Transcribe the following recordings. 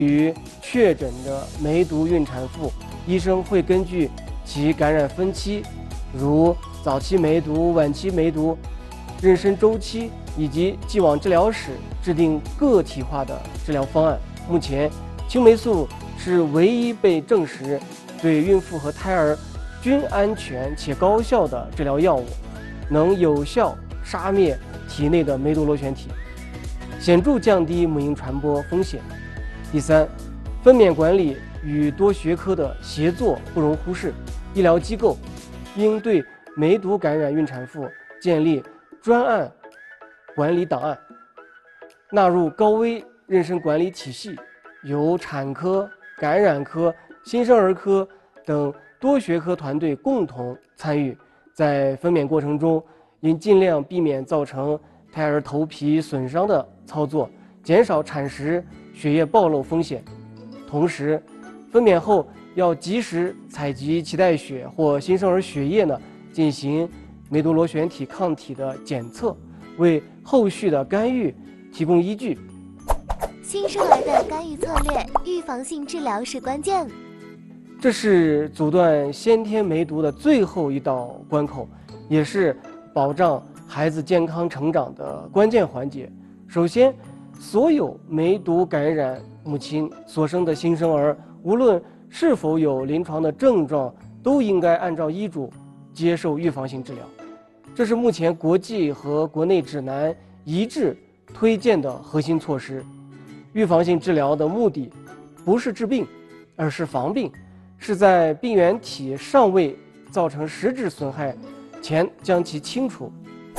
于确诊的梅毒孕产妇，医生会根据其感染分期，如早期梅毒、晚期梅毒、妊娠周期以及既往治疗史，制定个体化的治疗方案。目前，青霉素是唯一被证实对孕妇和胎儿均安全且高效的治疗药物，能有效杀灭体内的梅毒螺旋体，显著降低母婴传播风险。第三，分娩管理与多学科的协作不容忽视，医疗机构应对梅毒感染孕产妇建立专案管理档案，纳入高危妊娠管理体系，由产科、感染科、新生儿科等多学科团队共同参与。在分娩过程中，应尽量避免造成胎儿头皮损伤的操作，减少产时血液暴露风险。同时，分娩后要及时采集脐带血或新生儿血液进行梅毒螺旋体抗体的检测，为后续的干预提供依据。 新生儿的干预策略，预防性治疗是关键。 这是阻断先天梅毒的最后一道关口，也是保障孩子健康成长的关键环节。首先，所有梅毒感染母亲所生的新生儿，无论是否有临床的症状，都应该按照医嘱接受预防性治疗。这是目前国际和国内指南一致推荐的核心措施。预防性治疗的目的不是治病，而是防病，是在病原体尚未造成实质损害前将其清除。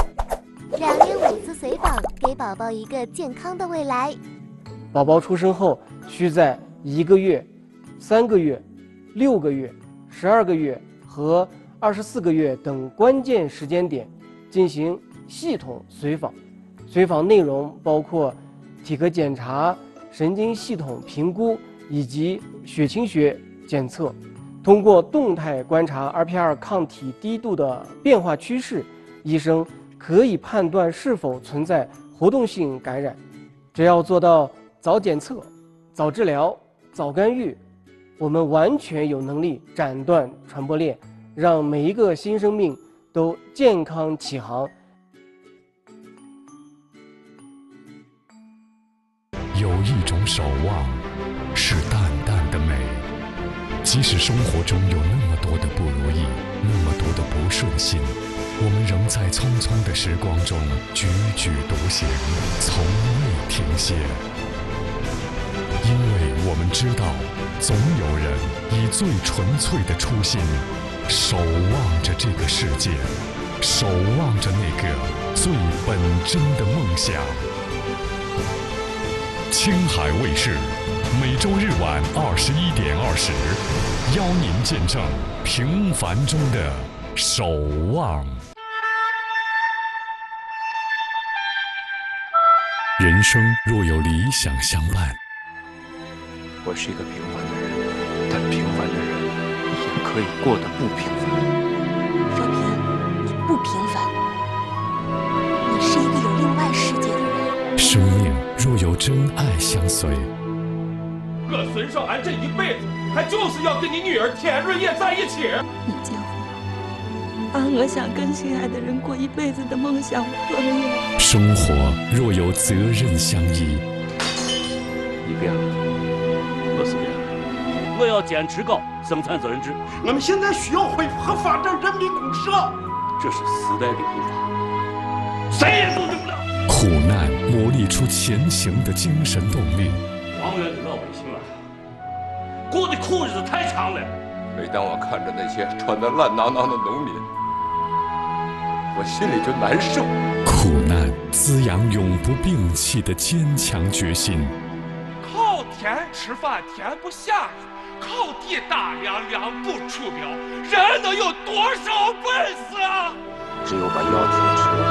2年5次随访，给宝宝一个健康的未来。 宝宝出生后，需在1个月、3个月、6个月、12个月和24个月等关键时间点进行系统随访。随访内容包括体格检查、神经系统评估以及血清学检测。通过动态观察 RP2 抗体低度的变化趋势，医生可以判断是否存在活动性感染。只要做到早检测、早治疗、早干预，我们完全有能力斩断传播链，让每一个新生命都健康起航。 有一种守望，是淡淡的美。即使生活中有那么多的不如意，那么多的不顺心，我们仍在匆匆的时光中踽踽独行，从未停歇。因为我们知道，总有人以最纯粹的初心，守望着这个世界，守望着那个最本真的梦想。青海卫视每周日晚21点20，邀您见证平凡中的守望。人生若有理想相伴， 我是一个平凡的人，但平凡的人也可以过得不平凡。 若平，你不平凡，你是一个有另外世界的人。 生命若有真爱相随， 我孙少安这一辈子，他就是要跟你女儿田润叶在一起。 你结婚，把我想跟心爱的人过一辈子的梦想破灭。 生活若有责任相依， 你变了，我是变了。 我要坚持搞生产责任制。 我们现在需要恢复和发展人民公社， 这是时代的步伐，谁也阻止不了。 苦难磨砺出前行的精神动力。 王源的老百姓啊，过的苦日子太长了。 每当我看着那些穿得烂囊囊的农民，我心里就难受。 苦难滋养永不摒弃的坚强决心。 靠天吃饭天不下雨，靠地打粮粮不出苗，人能有多少本事啊？ 只有把腰挺